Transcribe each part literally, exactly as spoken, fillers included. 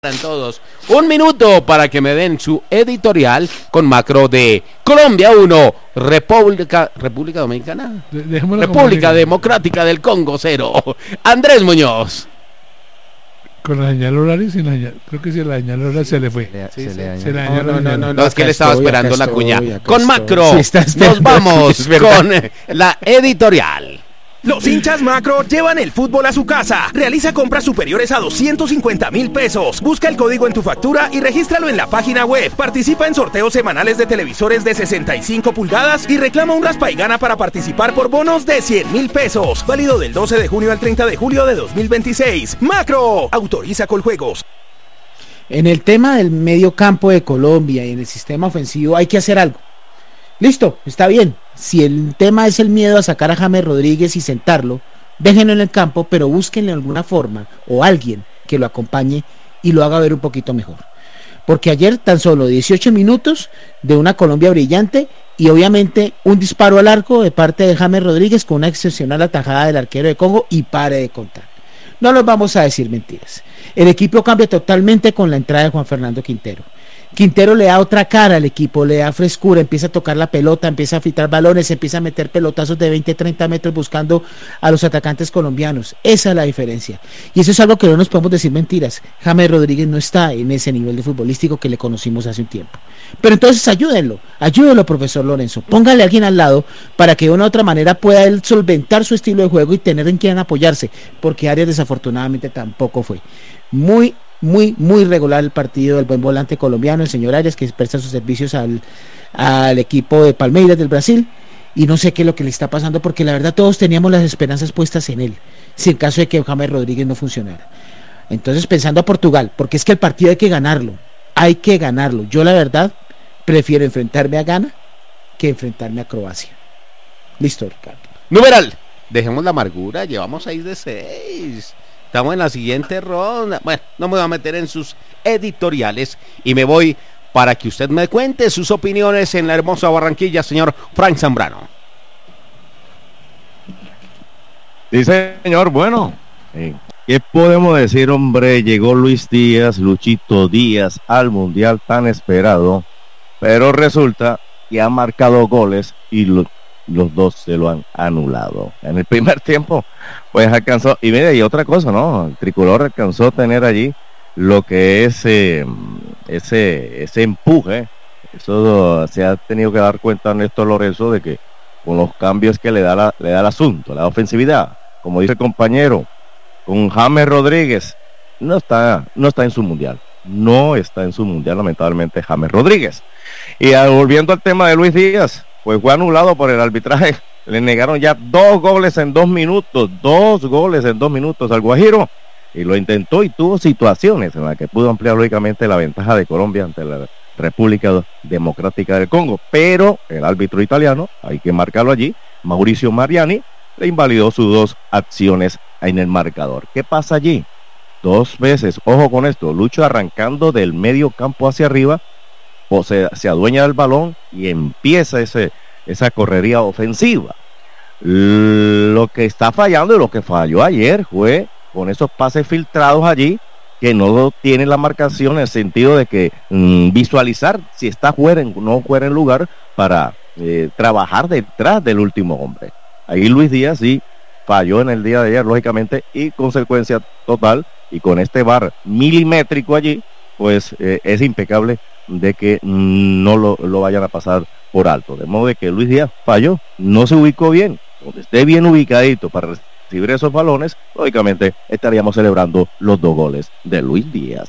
Todos un minuto para que me den su editorial con macro de Colombia uno, República República Dominicana, De, República Democrática del Congo cero. Andrés Muñoz. Con la señal horaria y sin la señal. Creo que si la señal horaria se le fue. Se le, Sí, se sí, le se le no, no, no, no, no, es que Acá le estaba estoy, esperando acá la cuña. estoy, acá Con estoy. macro Sí, está nos esperando, vamos es verdad. con eh, la editorial. Los hinchas Macro llevan el fútbol a su casa. Realiza compras superiores a doscientos cincuenta mil pesos. Busca el código en tu factura y regístralo en la página web. Participa en sorteos semanales de televisores de sesenta y cinco pulgadas y reclama un raspa y gana para participar por bonos de cien mil pesos. Válido del doce de junio al treinta de julio de dos mil veintiséis. Macro. Autoriza Coljuegos. En el tema del medio campo de Colombia y en el sistema ofensivo hay que hacer algo. Listo, está bien. Si el tema es el miedo a sacar a James Rodríguez y sentarlo, déjenlo en el campo, pero búsquenle alguna forma o alguien que lo acompañe y lo haga ver un poquito mejor. Porque ayer tan solo dieciocho minutos de una Colombia brillante y obviamente un disparo al arco de parte de James Rodríguez con una excepcional atajada del arquero de Congo y pare de contar. No nos vamos a decir mentiras. El equipo cambia totalmente con la entrada de Juan Fernando Quintero. Quintero le da otra cara al equipo, le da frescura, empieza a tocar la pelota, empieza a filtrar balones, empieza a meter pelotazos de veinte, treinta metros buscando a los atacantes colombianos. Esa es la diferencia. Y eso es algo que no nos podemos decir mentiras. James Rodríguez no está en ese nivel de futbolístico que le conocimos hace un tiempo. Pero entonces ayúdenlo, ayúdenlo, profesor Lorenzo. Póngale a alguien al lado para que de una u otra manera pueda él solventar su estilo de juego y tener en quien apoyarse, porque Arias desafortunadamente tampoco fue. Muy Muy, muy regular el partido del buen volante colombiano, el señor Arias, que presta sus servicios al, al equipo de Palmeiras del Brasil, y no sé qué es lo que le está pasando, porque la verdad todos teníamos las esperanzas puestas en él, si en caso de que James Rodríguez no funcionara. Entonces, pensando a Portugal, porque es que el partido hay que ganarlo, hay que ganarlo. Yo la verdad prefiero enfrentarme a Ghana que enfrentarme a Croacia. Listo, Ricardo. Numeral, dejemos la amargura, llevamos seis de seis. Estamos en la siguiente ronda. Bueno, no me voy a meter en sus editoriales y me voy para que usted me cuente sus opiniones en la hermosa Barranquilla, señor Frank Zambrano. Sí, señor, bueno, eh, ¿qué podemos decir, hombre? Llegó Luis Díaz, Luchito Díaz, al Mundial tan esperado, pero resulta que ha marcado goles y lo los dos se lo han anulado. En el primer tiempo, pues alcanzó, y mire, y otra cosa, ¿no? El tricolor alcanzó a tener allí lo que es eh, ese, ese empuje. Eso se ha tenido que dar cuenta Néstor Lorenzo de que con los cambios que le da, la, le da el asunto, la ofensividad, como dice el compañero, con James Rodríguez, no está, no está en su mundial. No está en su mundial, lamentablemente, James Rodríguez. Y uh, volviendo al tema de Luis Díaz, pues fue anulado por el arbitraje. Le negaron ya dos goles en dos minutos, dos goles en dos minutos al Guajiro, y lo intentó y tuvo situaciones en las que pudo ampliar lógicamente la ventaja de Colombia ante la República Democrática del Congo, pero el árbitro italiano, hay que marcarlo allí, Mauricio Mariani, le invalidó sus dos acciones en el marcador. ¿Qué pasa allí? Dos veces, ojo con esto, Lucho arrancando del medio campo hacia arriba, o se, se adueña del balón y empieza ese, esa correría ofensiva. Lo que está fallando y lo que falló ayer fue con esos pases filtrados allí, que no tienen la marcación en el sentido de que mmm, visualizar si está fuera, en, no fuera en lugar para eh, trabajar detrás del último hombre. Ahí Luis Díaz sí falló en el día de ayer, lógicamente, y consecuencia total, y con este V A R milimétrico allí, pues eh, es impecable de que no lo, lo vayan a pasar por alto, de modo de que Luis Díaz falló, no se ubicó bien. Donde esté bien ubicadito para recibir esos balones, lógicamente estaríamos celebrando los dos goles de Luis Díaz.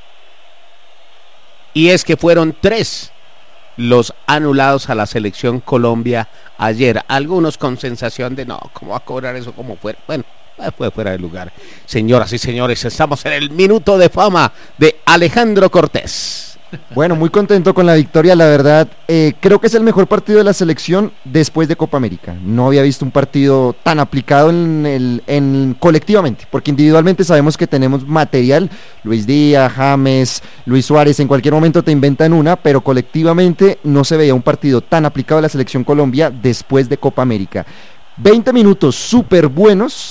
Y es que fueron tres los anulados a la selección Colombia ayer, algunos con sensación de no, ¿cómo va a cobrar eso como fuera? Bueno, fue fuera de lugar. Señoras y señores, estamos en el minuto de fama de Alejandro Cortés. Bueno, muy contento con la victoria, la verdad, eh, creo que es el mejor partido de la selección después de Copa América. No había visto un partido tan aplicado en el, en colectivamente, porque individualmente sabemos que tenemos material, Luis Díaz, James, Luis Suárez, en cualquier momento te inventan una, pero colectivamente no se veía un partido tan aplicado de la selección Colombia después de Copa América. veinte minutos súper buenos,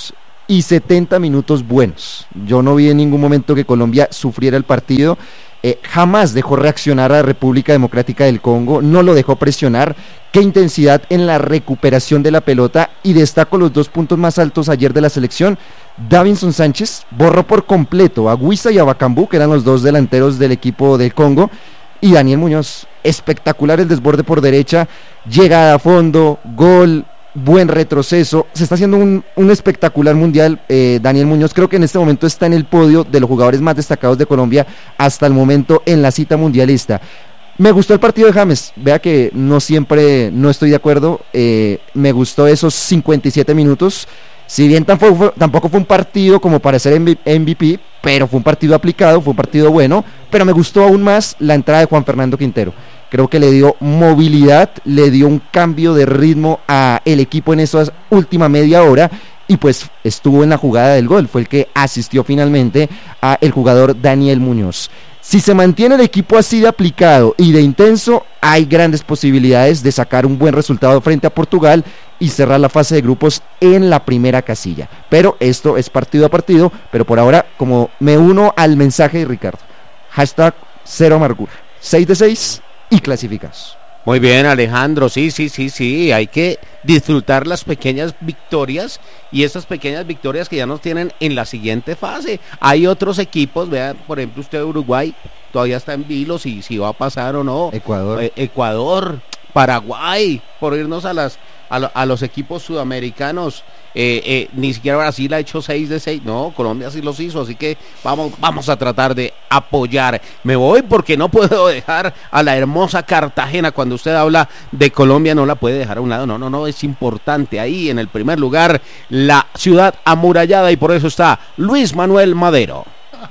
y setenta minutos buenos. Yo no vi en ningún momento que Colombia sufriera el partido. Eh, jamás dejó reaccionar a la República Democrática del Congo, no lo dejó presionar. Qué intensidad en la recuperación de la pelota, y destaco los dos puntos más altos ayer de la selección. Davinson Sánchez borró por completo a Guisa y a Bakambu, que eran los dos delanteros del equipo del Congo, y Daniel Muñoz, espectacular el desborde por derecha, llegada a fondo, gol, buen retroceso. Se está haciendo un, un espectacular mundial. eh, Daniel Muñoz creo que en este momento está en el podio de los jugadores más destacados de Colombia hasta el momento en la cita mundialista. Me gustó el partido de James, vea que no siempre no estoy de acuerdo. eh, me gustó esos cincuenta y siete minutos, si bien tampoco fue, tampoco fue un partido como para ser M V P, pero fue un partido aplicado, fue un partido bueno. Pero me gustó aún más la entrada de Juan Fernando Quintero. Creo que le dio movilidad, le dio un cambio de ritmo a el equipo en esa última media hora, y pues estuvo en la jugada del gol, fue el que asistió finalmente a el jugador Daniel Muñoz. Si se mantiene el equipo así de aplicado y de intenso, hay grandes posibilidades de sacar un buen resultado frente a Portugal y cerrar la fase de grupos en la primera casilla. Pero esto es partido a partido, pero por ahora, como me uno al mensaje de Ricardo, hashtag cero amargura, seis de seis y clasificados. Muy bien, Alejandro, sí, sí, sí, sí, hay que disfrutar las pequeñas victorias, y esas pequeñas victorias que ya nos tienen en la siguiente fase. Hay otros equipos, vean, por ejemplo, usted Uruguay todavía está en vilo si, si va a pasar o no. Ecuador. Eh, Ecuador, Paraguay, por irnos a las a, lo, a los equipos sudamericanos. Eh, eh, ni siquiera Brasil ha hecho seis de seis, no, Colombia sí los hizo, así que vamos, vamos a tratar de apoyar. Me voy porque no puedo dejar a la hermosa Cartagena. Cuando usted habla de Colombia no la puede dejar a un lado, no, no, no, es importante. Ahí en el primer lugar, la ciudad amurallada, y por eso está Luis Manuel Madero.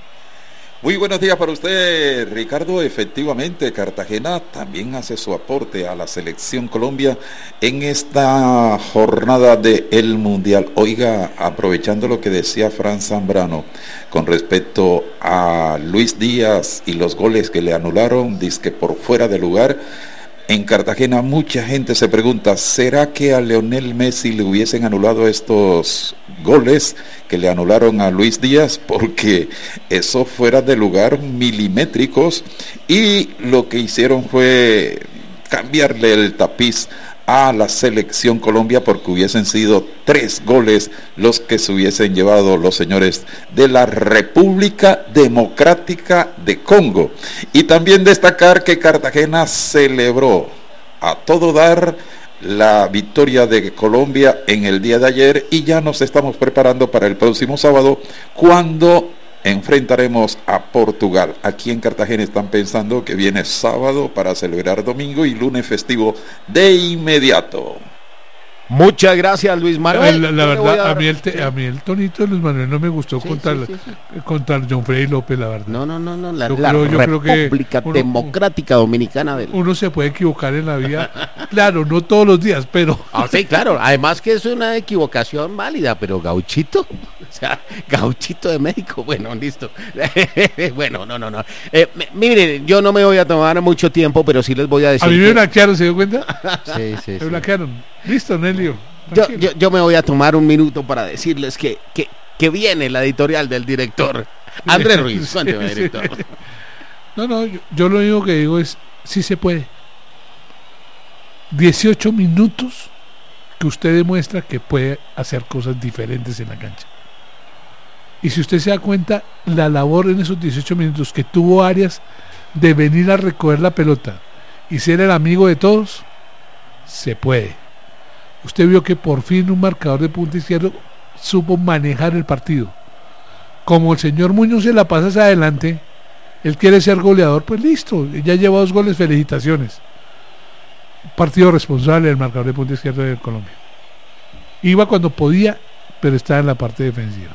Muy buenos días para usted, Ricardo. Efectivamente, Cartagena también hace su aporte a la selección Colombia en esta jornada del Mundial. Oiga, aprovechando lo que decía Fran Zambrano con respecto a Luis Díaz y los goles que le anularon, dizque por fuera de lugar. En Cartagena mucha gente se pregunta, ¿será que a Lionel Messi le hubiesen anulado estos goles que le anularon a Luis Díaz? Porque eso fuera de lugar, milimétricos, y lo que hicieron fue cambiarle el tapiz a la selección Colombia, porque hubiesen sido tres goles los que se hubiesen llevado los señores de la República Democrática de Congo. Y también destacar que Cartagena celebró a todo dar la victoria de Colombia en el día de ayer, y ya nos estamos preparando para el próximo sábado, cuando enfrentaremos a Portugal. Aquí en Cartagena están pensando que viene sábado para celebrar domingo y lunes festivo de inmediato. Muchas gracias, Luis Manuel. La, la verdad, a, a, mí el te, a mí el tonito de Luis Manuel no me gustó, sí, contra, sí, sí, sí. contra John Freddy López, la verdad. No, no, no, no. La, yo la creo, yo República creo que uno, Democrática Dominicana. Del... Uno se puede equivocar en la vida. Claro, no todos los días, pero... Ah, sí, claro. Además que es una equivocación válida, pero Gauchito, o sea, Gauchito de México, bueno, listo. Bueno, no, no, no. Eh, miren, yo no me voy a tomar mucho tiempo, pero sí les voy a decir. A mí me que... blanquearon, ¿se dio cuenta? Sí, sí, me sí. blanquearon. Listo, Nelio. Yo, yo, yo me voy a tomar un minuto para decirles que, que, que viene la editorial del director Andrés Ruiz. Sí, Cuénteme, sí. director. No, no, yo, yo lo único que digo es, sí se puede. dieciocho minutos que usted demuestra que puede hacer cosas diferentes en la cancha. Y si usted se da cuenta, la labor en esos dieciocho minutos que tuvo Arias de venir a recoger la pelota y ser el amigo de todos, se puede. Usted vio que por fin un marcador de punta izquierdo supo manejar el partido. Como el señor Muñoz se la pasa hacia adelante, él quiere ser goleador, pues listo, ya lleva dos goles, felicitaciones. Partido responsable del marcador de punta izquierdo de Colombia. Iba cuando podía, pero estaba en la parte defensiva.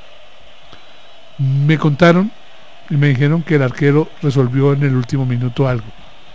Me contaron y me dijeron que el arquero resolvió en el último minuto algo.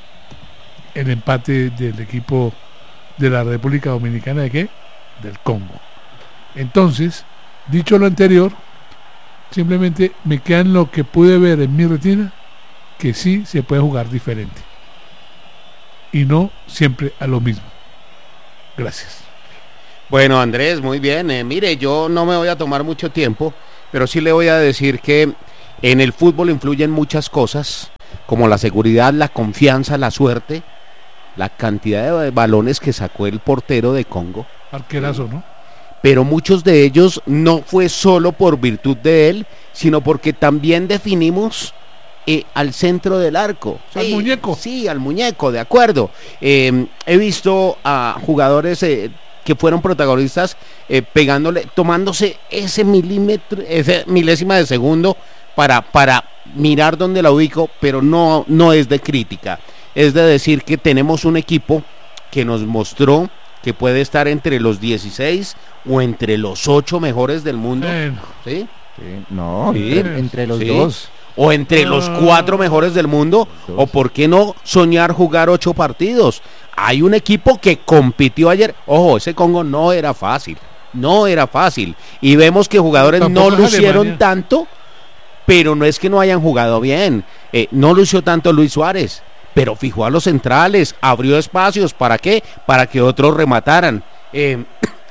El empate del equipo de la República Dominicana, ¿de qué? Del Congo. Entonces, dicho lo anterior, simplemente me queda en lo que pude ver en mi retina, que sí se puede jugar diferente y no siempre a lo mismo. Gracias. Bueno, Andrés, muy bien. Eh, mire, yo no me voy a tomar mucho tiempo, pero sí le voy a decir que en el fútbol influyen muchas cosas, como la seguridad, la confianza, la suerte, la cantidad de balones que sacó el portero de Congo. Arquerazo, ¿no? Pero muchos de ellos no fue solo por virtud de él, sino porque también definimos eh, al centro del arco. Al Sí, muñeco. Sí, al muñeco, de acuerdo. Eh, he visto a jugadores eh, que fueron protagonistas eh, pegándole, tomándose ese milímetro, ese milésima de segundo para, para mirar dónde la ubico, pero no, no es de crítica. Es de decir que tenemos un equipo que nos mostró que puede estar entre los dieciséis o entre los ocho mejores del mundo. Bueno, ¿Sí? Sí, no, Sí. entre, entre los Sí. dos. O entre los cuatro mejores del mundo, o por qué no soñar jugar ocho partidos. Hay un equipo que compitió ayer. Ojo, ese Congo no era fácil, no era fácil. Y vemos que jugadores Tampoco no es lucieron Alemania. tanto, pero no es que no hayan jugado bien. Eh, no lució tanto Luis Suárez, pero fijó a los centrales, abrió espacios. ¿Para qué? Para que otros remataran. Eh,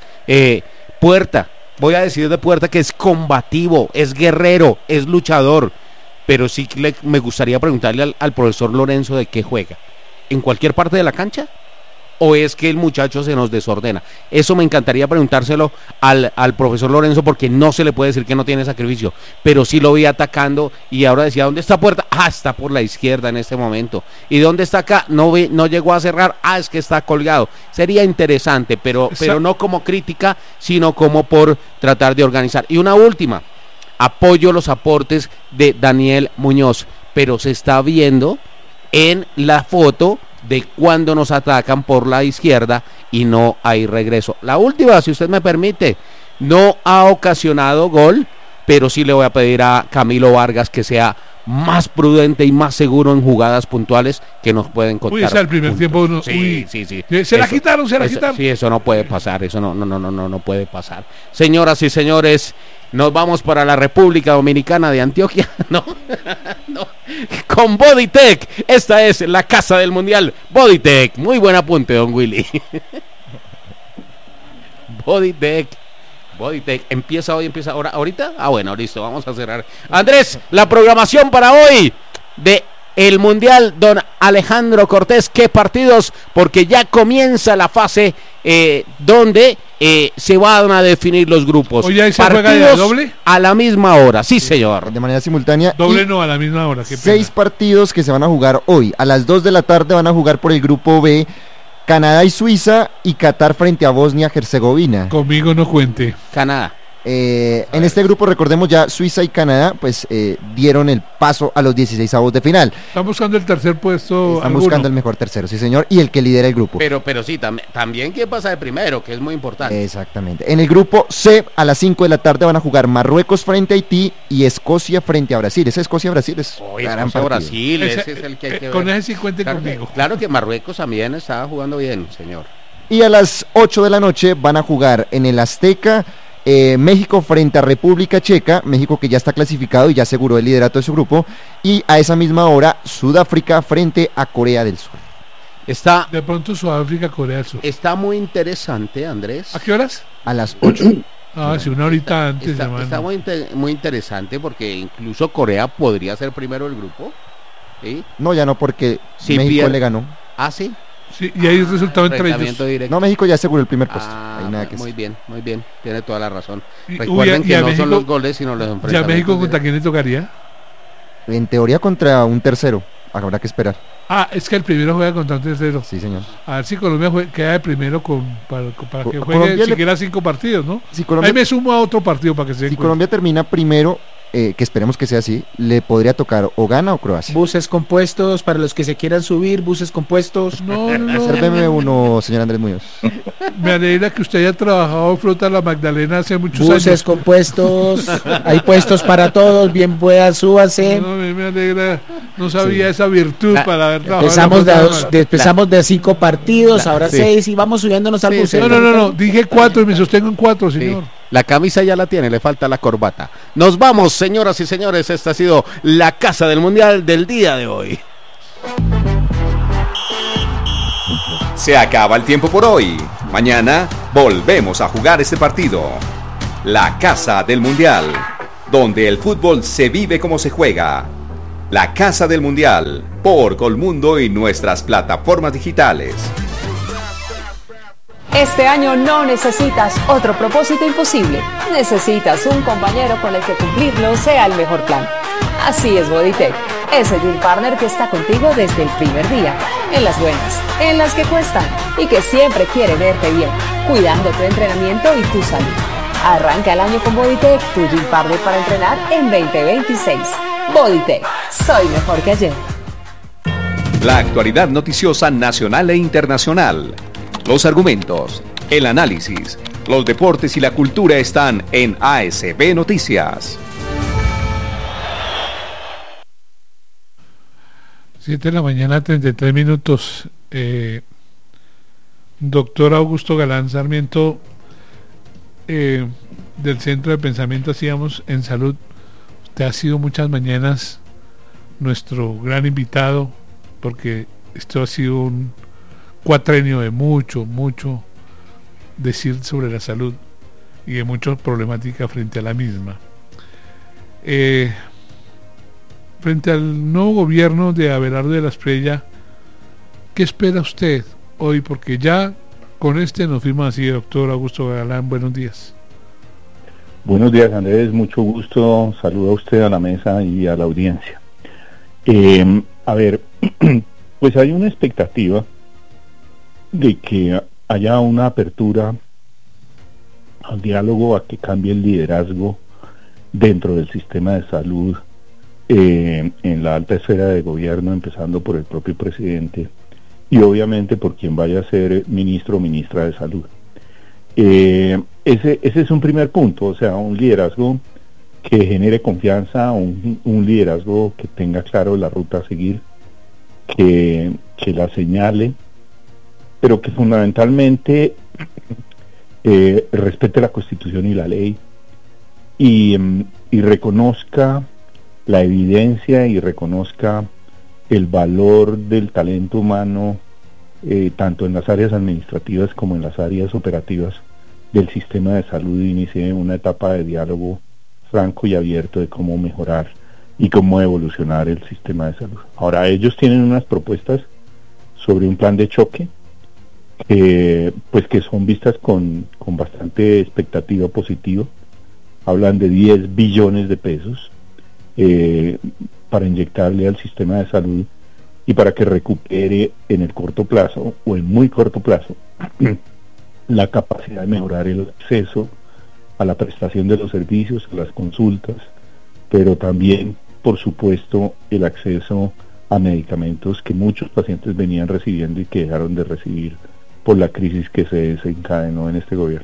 eh, Puerta, voy a decir de Puerta que es combativo, es guerrero, es luchador. Pero sí que le, me gustaría preguntarle al, al profesor Lorenzo de qué juega. ¿En cualquier parte de la cancha? ¿O es que el muchacho se nos desordena? Eso me encantaría preguntárselo al, al profesor Lorenzo, porque no se le puede decir que no tiene sacrificio. Pero sí lo vi atacando y ahora decía, ¿dónde está Puerta? Ah, está por la izquierda en este momento. ¿Y dónde está acá? No, ve, no llegó a cerrar. Ah, es que está colgado. Sería interesante, pero, pero no como crítica, sino como por tratar de organizar. Y una última. Apoyo los aportes de Daniel Muñoz, pero se está viendo en la foto de cuando nos atacan por la izquierda y no hay regreso. La última, si usted me permite, no ha ocasionado gol, pero sí le voy a pedir a Camilo Vargas que sea más prudente y más seguro en jugadas puntuales que nos pueden contar. uy, ese al primer puntos. tiempo. Uno, Sí, uy, sí, sí. Se la Eso- quitaron, se la eso- quitaron. Sí, eso no puede pasar, eso no, no, no, no, no, no puede pasar. Señoras y señores, nos vamos para la República Dominicana de Antioquia, ¿no? No. Con Bodytech, esta es la casa del mundial. Bodytech, muy buen apunte, don Willy. Bodytech. Bodytech, empieza hoy, empieza ahora, ahorita. Ah, bueno, listo, vamos a cerrar. Andrés, la programación para hoy de el mundial, don Alejandro Cortés. ¿Qué partidos? Porque ya comienza la fase eh, donde eh, se van a definir los grupos. Oye, ¿ahí se juega de Partidos doble? a la misma hora, sí, señor. De manera simultánea. Doble y no, a la misma hora. Qué pena. seis partidos que se van a jugar hoy. A las dos de la tarde van a jugar por el grupo B Canadá y Suiza y Qatar frente a Bosnia-Herzegovina. Conmigo no cuente. Canadá. Eh, en este grupo, recordemos ya, Suiza y Canadá pues eh, dieron el paso a los dieciseisavos de final. Están buscando el tercer puesto. Están alguno. buscando el mejor tercero, sí señor, y el que lidera el grupo. Pero, pero sí, tam también quién pasa de primero, que es muy importante. Exactamente. En el grupo C, a las cinco de la tarde van a jugar Marruecos frente a Haití y Escocia frente a Brasil. Ese Escocia-Brasil es Hoy gran Escocia, partido. Brasil, ese, Ese- es el que hay eh, que con ver. ese sí cuente Claro que, conmigo. claro que Marruecos también estaba jugando bien, señor. Y a las ocho de la noche van a jugar en el Azteca eh, México frente a República Checa, México que ya está clasificado y ya aseguró el liderato de su grupo, y a esa misma hora Sudáfrica frente a Corea del Sur. Está, De pronto Sudáfrica, Corea del Sur. está muy interesante, Andrés. ¿A qué horas? A las ocho. Ah, sí, una horita antes, Está, hermano. está muy, inte- muy interesante porque incluso Corea podría ser primero el grupo. ¿Sí? No, ya no, porque Sí, México pierde. le ganó. Ah, sí. Sí, y hay resultado entre ellos. Enfrentamiento directo. No, México ya aseguró el primer puesto. Ah, Hay nada que muy hacer. bien, muy bien. Tiene toda la razón. Y- Recuerden uy, y que a no México- son los goles, sino los ¿Ya enfrentamientos. México contra directos. quién le tocaría? En teoría contra un tercero. Habrá que esperar. Ah, es que el primero juega contra un tercero. Sí, señor. A ver si Colombia jue- queda de primero con, para, para que Co- juegue Colombia le- siquiera cinco partidos, ¿no? Si Ahí Colombia, me sumo a otro partido para que se den si cuenta. Colombia termina primero, eh, que esperemos que sea así, le podría tocar o Ghana o Croacia. Buses compuestos, para los que se quieran subir, buses compuestos. No, no, no. Sérveme uno, señor Andrés Muñoz. Me alegra que usted haya trabajado en Flota La Magdalena hace muchos Buses años. compuestos, hay puestos para todos, bien pueda, súbase. No, me, me alegra, no sabía esa virtud La- para haber trabajado. en Empezamos de, Flota a La dos, Magdalena. de- empezamos de cinco partidos, La- ahora sí. seis y vamos subiéndonos al Sí, bus. sí. No, no, no, no, dije cuatro y me sostengo en cuatro, Sí. señor. La camisa ya la tiene, le falta la corbata. Nos vamos, señoras y señores. Esta ha sido la casa del mundial del día de hoy. Se acaba el tiempo por hoy. Mañana volvemos a jugar este partido. La Casa del Mundial, donde el fútbol se vive como se juega. La Casa del Mundial, por Colmundo y nuestras plataformas digitales. Este año no necesitas otro propósito imposible. Necesitas un compañero con el que cumplirlo sea el mejor plan. Así es Bodytech, ese Gym Partner que está contigo desde el primer día. En las buenas, en las que cuestan y que siempre quiere verte bien, cuidando tu entrenamiento y tu salud. Arranca el año con Bodytech, tu Gym Partner para entrenar en veinte veintiséis. Bodytech, soy mejor que ayer. La actualidad noticiosa nacional e internacional. Los argumentos, el análisis, los deportes y la cultura están en A S B Noticias. siete de la mañana, treinta y tres minutos. Eh, doctor Augusto Galán Sarmiento, eh, del Centro de Pensamiento Hacíamos en Salud. Usted ha sido muchas mañanas nuestro gran invitado, porque esto ha sido un cuatrenio de mucho, mucho decir sobre la salud y de muchas problemáticas frente a la misma. Eh, frente al nuevo gobierno de Abelardo de la Espriella, ¿qué espera usted hoy? Porque ya con este nos firma así, doctor Augusto Galán. Buenos días. Buenos días, Andrés, mucho gusto. Saludo a usted, a la mesa y a la audiencia. Eh, a ver, pues hay una expectativa de que haya una apertura al diálogo, a que cambie el liderazgo dentro del sistema de salud, eh, en la alta esfera de gobierno, empezando por el propio presidente y obviamente por quien vaya a ser ministro o ministra de salud. Eh, ese, ese es un primer punto, o sea, un liderazgo que genere confianza, un, un liderazgo que tenga claro la ruta a seguir, que, que la señale, pero que fundamentalmente eh, respete la Constitución y la ley y, y reconozca la evidencia y reconozca el valor del talento humano, eh, tanto en las áreas administrativas como en las áreas operativas del sistema de salud, y inicie una etapa de diálogo franco y abierto de cómo mejorar y cómo evolucionar el sistema de salud. Ahora, ellos tienen unas propuestas sobre un plan de choque Eh, pues que son vistas con, con bastante expectativa positiva. Hablan de diez billones de pesos eh, para inyectarle al sistema de salud y para que recupere en el corto plazo o en muy corto plazo la capacidad de mejorar el acceso a la prestación de los servicios, a las consultas, pero también, por supuesto, el acceso a medicamentos que muchos pacientes venían recibiendo y que dejaron de recibir por la crisis que se desencadenó en este gobierno.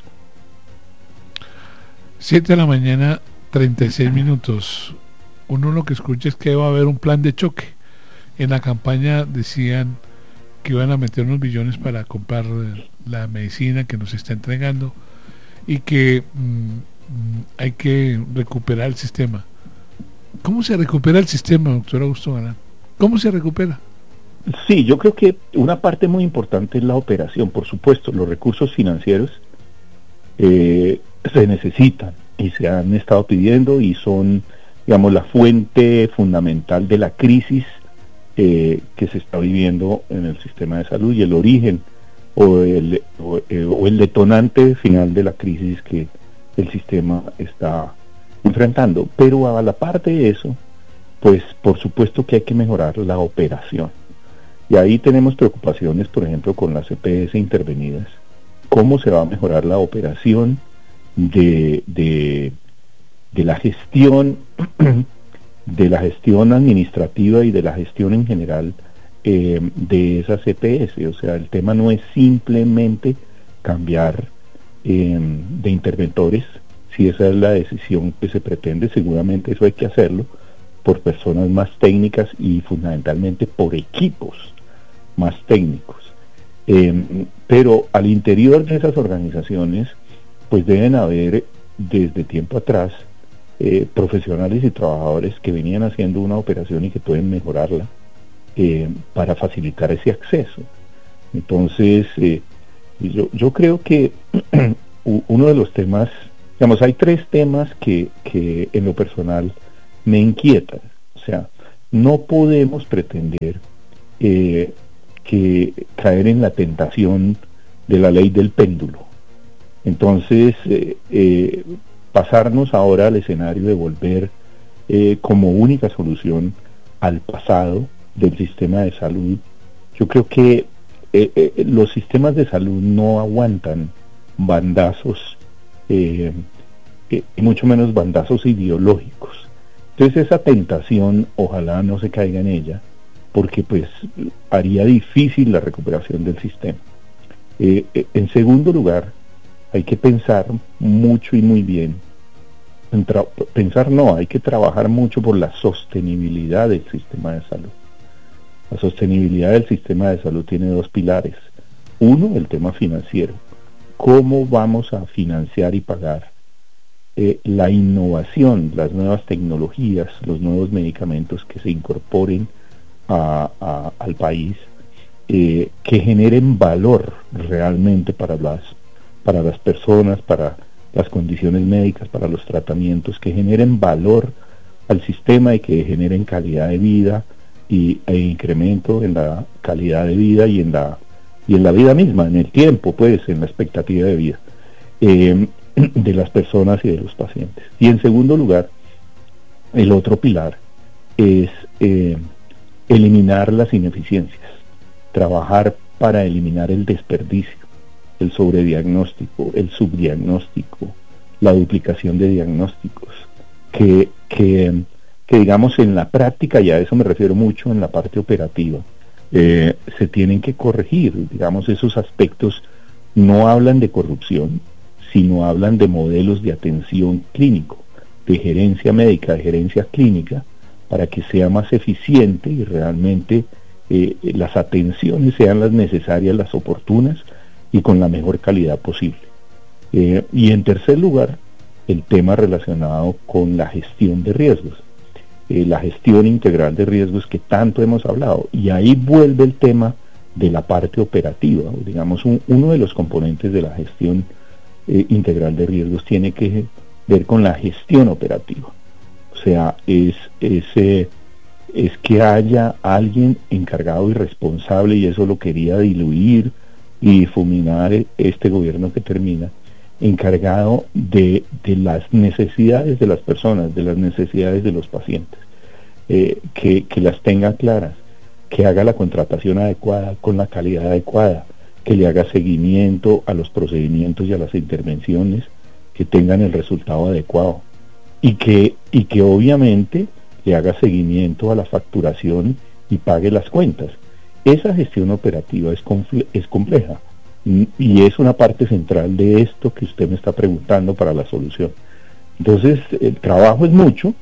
siete de la mañana, treinta y seis minutos. Uno lo que escucha es que va a haber un plan de choque. En la campaña decían que iban a meter unos billones para comprar la medicina que nos está entregando y que mmm, hay que recuperar el sistema. ¿Cómo se recupera el sistema, doctor Augusto Galán? ¿Cómo se recupera? Sí, yo creo que una parte muy importante es la operación. Por supuesto, los recursos financieros eh, se necesitan y se han estado pidiendo y son, digamos, la fuente fundamental de la crisis eh, que se está viviendo en el sistema de salud y el origen o el, o, eh, o el detonante final de la crisis que el sistema está enfrentando. Pero a la parte de eso, pues por supuesto que hay que mejorar la operación. Y ahí tenemos preocupaciones, por ejemplo, con las E P S intervenidas. ¿Cómo se va a mejorar la operación de, de, de la gestión, de la gestión administrativa y de la gestión en general eh, de esas E P S? O sea, el tema no es simplemente cambiar eh, de interventores. Si esa es la decisión que se pretende, seguramente eso hay que hacerlo por personas más técnicas y fundamentalmente por equipos más técnicos, eh, pero al interior de esas organizaciones pues deben haber desde tiempo atrás eh, profesionales y trabajadores que venían haciendo una operación y que pueden mejorarla eh, para facilitar ese acceso. Entonces, eh, yo, yo creo que uno de los temas, digamos, hay tres temas que, que en lo personal me inquietan. O sea, no podemos pretender eh, que caer en la tentación de la ley del péndulo. Entonces, eh, eh, pasarnos ahora al escenario de volver eh, como única solución al pasado del sistema de salud. Yo creo que eh, eh, los sistemas de salud no aguantan bandazos, eh, eh, y mucho menos bandazos ideológicos. Entonces esa tentación, ojalá no se caiga en ella, porque pues haría difícil la recuperación del sistema. Eh, eh, en segundo lugar, hay que pensar mucho y muy bien, en tra- pensar no, hay que trabajar mucho por la sostenibilidad del sistema de salud. La sostenibilidad del sistema de salud tiene dos pilares. Uno, el tema financiero. ¿Cómo vamos a financiar y pagar eh, la innovación, las nuevas tecnologías, los nuevos medicamentos que se incorporen a, a, al país, eh, que generen valor realmente para las, para las personas, para las condiciones médicas, para los tratamientos, que generen valor al sistema y que generen calidad de vida y, e incremento en la calidad de vida y en la y en la vida misma, en el tiempo, pues, en la expectativa de vida eh, de las personas y de los pacientes. Y en segundo lugar, el otro pilar es eh, eliminar las ineficiencias, trabajar para eliminar el desperdicio, el sobrediagnóstico, el subdiagnóstico, la duplicación de diagnósticos, que, que, que digamos en la práctica, y a eso me refiero mucho en la parte operativa, Eh, se tienen que corregir. Digamos, esos aspectos no hablan de corrupción, sino hablan de modelos de atención clínico, de gerencia médica, de gerencia clínica, para que sea más eficiente y realmente eh, las atenciones sean las necesarias, las oportunas y con la mejor calidad posible. Eh, y en tercer lugar, el tema relacionado con la gestión de riesgos. Eh, la gestión integral de riesgos que tanto hemos hablado, y ahí vuelve el tema de la parte operativa. Digamos, un, uno de los componentes de la gestión eh, integral de riesgos tiene que ver con la gestión operativa. O sea, es, es, eh, es que haya alguien encargado y responsable, y eso lo quería diluir y difuminar este gobierno que termina, encargado de, de las necesidades de las personas, de las necesidades de los pacientes, eh, que, que las tenga claras, que haga la contratación adecuada, con la calidad adecuada, que le haga seguimiento a los procedimientos y a las intervenciones que tengan el resultado adecuado, y que, y que obviamente le haga seguimiento a la facturación y pague las cuentas. Esa gestión operativa es, es compleja, y es una parte central de esto que usted me está preguntando para la solución. Entonces, el trabajo es mucho,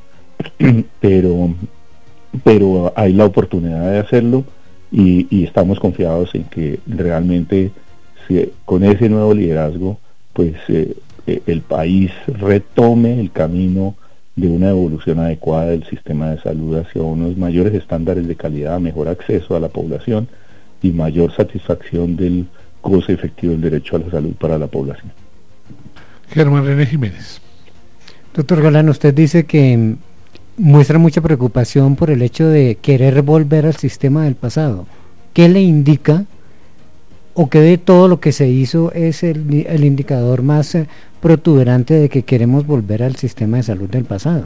pero, pero hay la oportunidad de hacerlo, y, y estamos confiados en que realmente si, con ese nuevo liderazgo, pues eh, el país retome el camino de una evolución adecuada del sistema de salud hacia unos mayores estándares de calidad, mejor acceso a la población y mayor satisfacción del goce efectivo del derecho a la salud para la población. Germán René Jiménez. Doctor Galán, usted dice que muestra mucha preocupación por el hecho de querer volver al sistema del pasado. ¿Qué le indica, o qué de todo lo que se hizo es el, el indicador más eh, protuberante de que queremos volver al sistema de salud del pasado?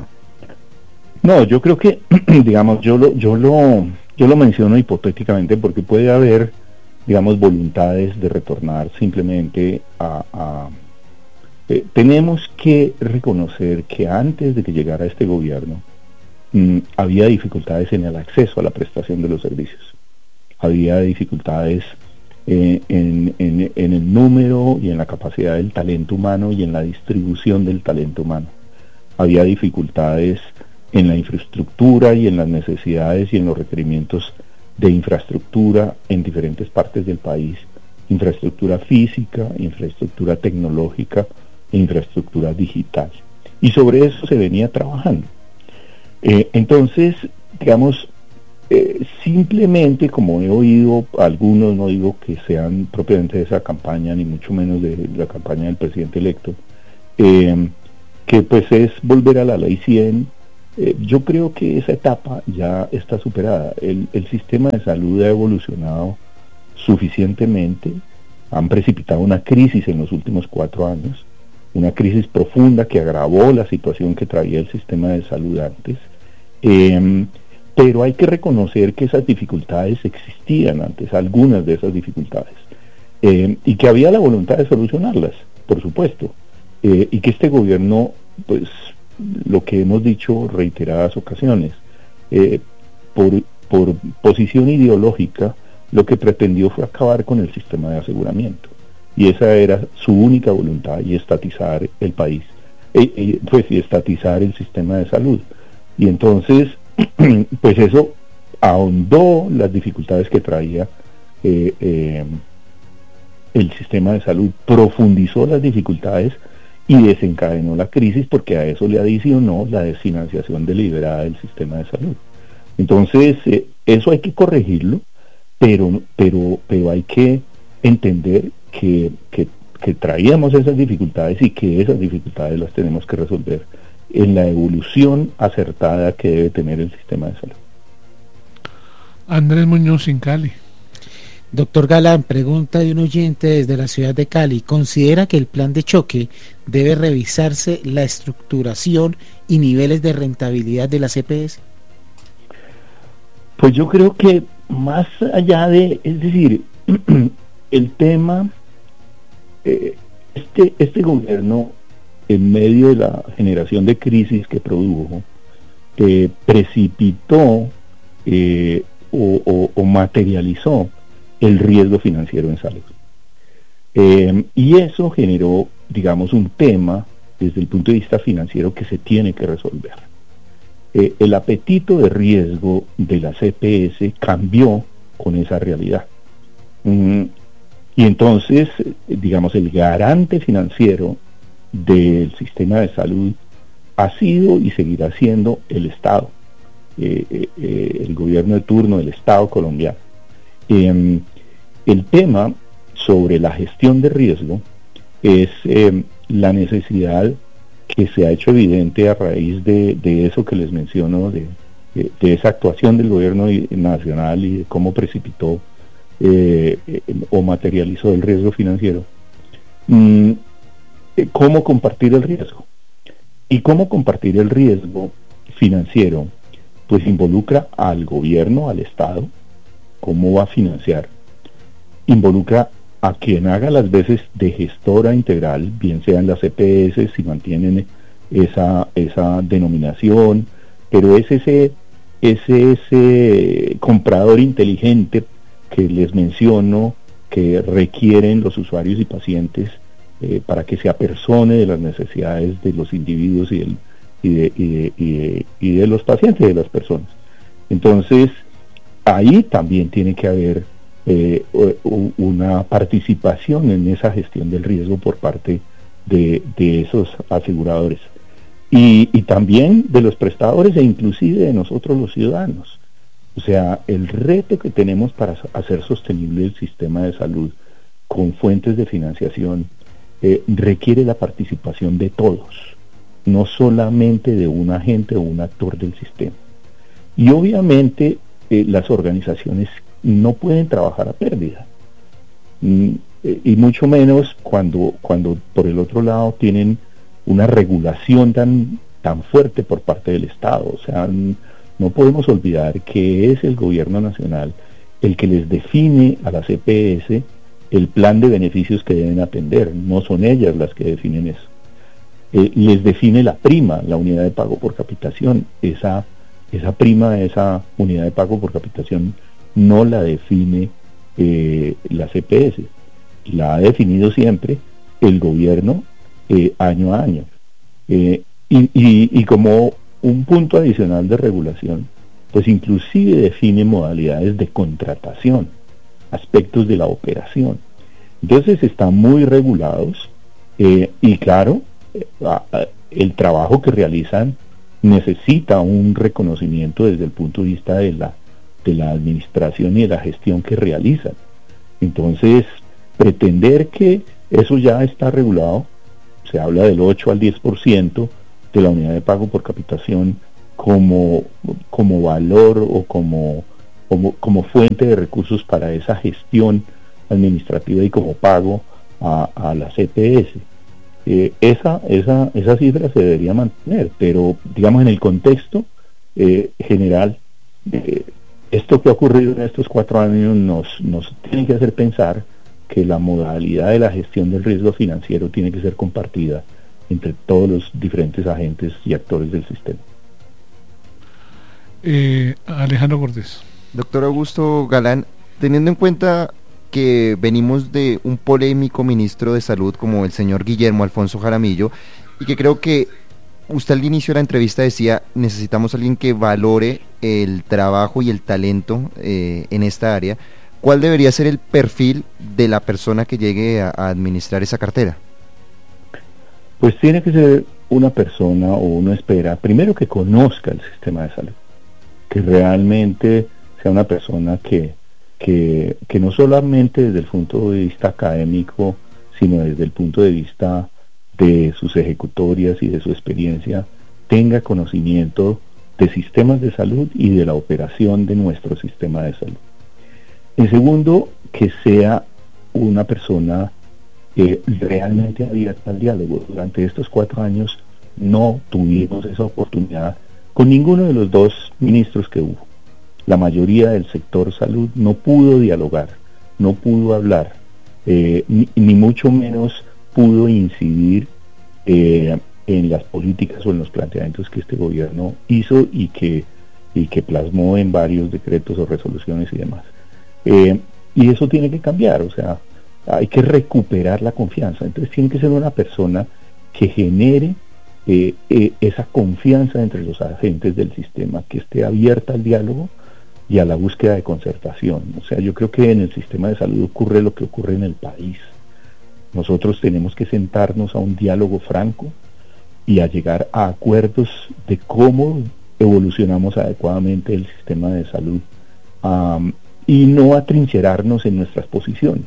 No, yo creo que, digamos, yo lo, yo lo, yo lo menciono hipotéticamente, porque puede haber, digamos, voluntades de retornar simplemente a... a eh, tenemos que reconocer que antes de que llegara este gobierno mmm, había dificultades en el acceso a la prestación de los servicios, había dificultades eh, en, en, en el número y en la capacidad del talento humano y en la distribución del talento humano, había dificultades en la infraestructura y en las necesidades y en los requerimientos de infraestructura en diferentes partes del país, infraestructura física, infraestructura tecnológica e infraestructura digital. Y sobre eso se venía trabajando. Eh, entonces, digamos, eh, simplemente, como he oído algunos, no digo que sean propiamente de esa campaña, ni mucho menos de la campaña del presidente electo, eh, que pues es volver a la ley cien. Eh, yo creo que esa etapa ya está superada. El, el sistema de salud ha evolucionado suficientemente, han precipitado una crisis en los últimos cuatro años, una crisis profunda que agravó la situación que traía el sistema de salud antes, eh, pero hay que reconocer que esas dificultades existían antes, algunas de esas dificultades, eh, y que había la voluntad de solucionarlas, por supuesto, eh, y que este gobierno, pues, lo que hemos dicho reiteradas ocasiones, eh, por, por posición ideológica, lo que pretendió fue acabar con el sistema de aseguramiento, y esa era su única voluntad, y estatizar el país, eh, eh, pues y estatizar el sistema de salud. Y entonces, pues eso ahondó las dificultades que traía eh, eh, el sistema de salud, profundizó las dificultades y desencadenó la crisis, porque a eso le adicionó la desfinanciación deliberada del sistema de salud. Entonces, eh, eso hay que corregirlo, pero pero pero hay que entender que, que, que traíamos esas dificultades y que esas dificultades las tenemos que resolver en la evolución acertada que debe tener el sistema de salud. Andrés Muñoz en Cali. Doctor Galán, pregunta de un oyente desde la ciudad de Cali. ¿Considera que el plan de choque debe revisarse la estructuración y niveles de rentabilidad de la C P S? Pues yo creo que más allá de, es decir, el tema, eh, este, este gobierno, en medio de la generación de crisis que produjo, eh, precipitó eh, o, o, o materializó el riesgo financiero en salud. Eh, y eso generó, digamos, un tema desde el punto de vista financiero que se tiene que resolver. Eh, el apetito de riesgo de la C P S cambió con esa realidad. Mm, y entonces, digamos, el garante financiero del sistema de salud ha sido y seguirá siendo el Estado, eh, eh, el gobierno de turno del Estado colombiano. Eh, el tema sobre la gestión de riesgo es eh, la necesidad que se ha hecho evidente a raíz de, de eso que les menciono, de, de, de esa actuación del gobierno nacional y de cómo precipitó eh, eh, o materializó el riesgo financiero. Mm, eh, ¿Cómo compartir el riesgo? Y cómo compartir el riesgo financiero, pues involucra al gobierno, al Estado, cómo va a financiar, involucra a quien haga las veces de gestora integral, bien sean las C P S, si mantienen esa, esa denominación, pero es ese, ese, ese comprador inteligente que les menciono, que requieren los usuarios y pacientes eh, para que se apersone de las necesidades de los individuos y, del, y, de, y, de, y, de, y de los pacientes, de las personas. Entonces, ahí también tiene que haber eh, una participación en esa gestión del riesgo por parte de, de esos aseguradores y, y también de los prestadores e inclusive de nosotros los ciudadanos. O sea, el reto que tenemos para hacer sostenible el sistema de salud con fuentes de financiación eh, requiere la participación de todos, no solamente de un agente o un actor del sistema. Y obviamente eh, las organizaciones no pueden trabajar a pérdida, mm, eh, y mucho menos cuando, cuando por el otro lado tienen una regulación tan, tan fuerte por parte del Estado. O sea, no podemos olvidar que es el gobierno nacional el que les define a la C P S el plan de beneficios que deben atender, no son ellas las que definen eso. Eh, les define la prima, la unidad de pago por capitación. Esa, esa prima, esa unidad de pago por capitación no la define eh, la C P S, la ha definido siempre el gobierno eh, año a año. Eh, y, y, y como un punto adicional de regulación, pues inclusive define modalidades de contratación, aspectos de la operación. Entonces están muy regulados eh, y claro, eh, el trabajo que realizan necesita un reconocimiento desde el punto de vista de la de la administración y de la gestión que realizan. Entonces, pretender que eso ya está regulado, se habla del ocho al diez por ciento de la unidad de pago por capitación como, como valor o como, como, como fuente de recursos para esa gestión administrativa y como pago a, a las E P S. Eh, esa, esa, esa cifra se debería mantener, pero digamos en el contexto eh, general, eh, esto que ha ocurrido en estos cuatro años nos, nos tiene que hacer pensar que la modalidad de la gestión del riesgo financiero tiene que ser compartida entre todos los diferentes agentes y actores del sistema. Eh, Alejandro Cortés. Doctor Augusto Galán, teniendo en cuenta que venimos de un polémico ministro de Salud como el señor Guillermo Alfonso Jaramillo, y que creo que usted al inicio de la entrevista decía, necesitamos a alguien que valore el trabajo y el talento eh, en esta área, ¿cuál debería ser el perfil de la persona que llegue a, a administrar esa cartera? Pues tiene que ser una persona, o uno espera, primero que conozca el sistema de salud, que realmente sea una persona que, que, que no solamente desde el punto de vista académico, sino desde el punto de vista de sus ejecutorias y de su experiencia, tenga conocimiento de sistemas de salud y de la operación de nuestro sistema de salud. En segundo, que sea una persona eh, realmente abierta al diálogo. Durante estos cuatro años no tuvimos esa oportunidad con ninguno de los dos ministros que hubo. La mayoría del sector salud no pudo dialogar, no pudo hablar, eh, ni, ni mucho menos pudo incidir eh, en las políticas o en los planteamientos que este gobierno hizo y que, y que plasmó en varios decretos o resoluciones y demás. Eh, y eso tiene que cambiar, o sea, hay que recuperar la confianza. Entonces tiene que ser una persona que genere eh, eh, esa confianza entre los agentes del sistema, que esté abierta al diálogo y a la búsqueda de concertación. O sea, yo creo que en el sistema de salud ocurre lo que ocurre en el país. Nosotros tenemos que sentarnos a un diálogo franco y a llegar a acuerdos de cómo evolucionamos adecuadamente el sistema de salud, um, y no atrincherarnos en nuestras posiciones.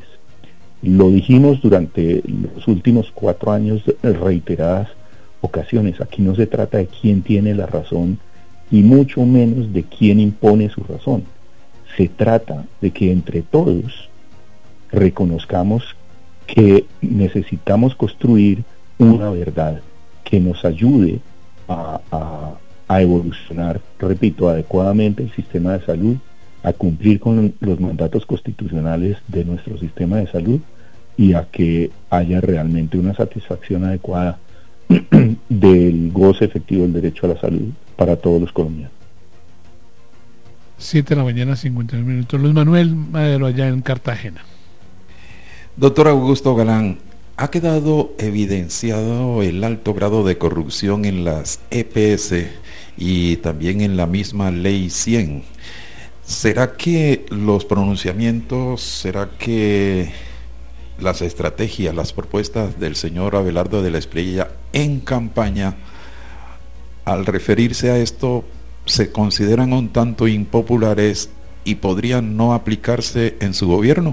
Lo dijimos durante los últimos cuatro años en reiteradas ocasiones. Aquí no se trata de quién tiene la razón y mucho menos de quién impone su razón. Se trata de que entre todos reconozcamos que necesitamos construir una verdad que nos ayude a, a, a evolucionar, repito, adecuadamente el sistema de salud, a cumplir con los mandatos constitucionales de nuestro sistema de salud y a que haya realmente una satisfacción adecuada del goce efectivo del derecho a la salud para todos los colombianos. siete de la mañana, cincuenta y un minutos. Luis Manuel Madero, allá en Cartagena. Doctor Augusto Galán, ha quedado evidenciado el alto grado de corrupción en las E P S y también en la misma Ley cien. ¿Será que los pronunciamientos, será que las estrategias, las propuestas del señor Abelardo de la Espriella en campaña, al referirse a esto, se consideran un tanto impopulares y podrían no aplicarse en su gobierno?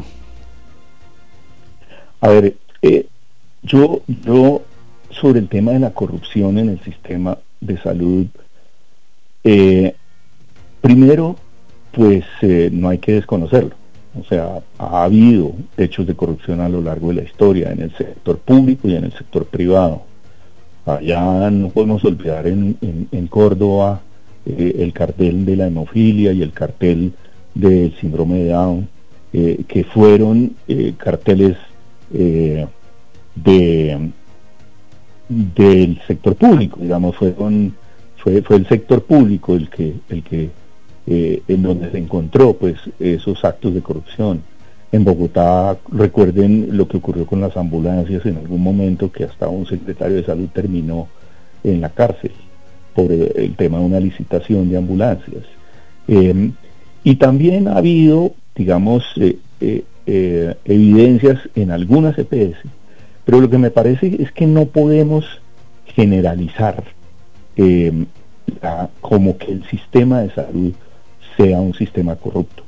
A ver, eh, yo, yo sobre el tema de la corrupción en el sistema de salud, eh, primero, pues eh, no hay que desconocerlo. O sea, ha habido hechos de corrupción a lo largo de la historia en el sector público y en el sector privado. Allá no podemos olvidar en, en, en Córdoba eh, el cartel de la hemofilia y el cartel del síndrome de Down, eh, que fueron eh, carteles eh, de del sector público, digamos, fueron fue fue el sector público el que el que Eh, en donde se encontró pues esos actos de corrupción. En Bogotá, recuerden lo que ocurrió con las ambulancias en algún momento, que hasta un secretario de salud terminó en la cárcel por el, el tema de una licitación de ambulancias. Eh, y también ha habido, digamos, eh, eh, eh, evidencias en algunas E P S, pero lo que me parece es que no podemos generalizar eh, la, como que el sistema de salud sea un sistema corrupto.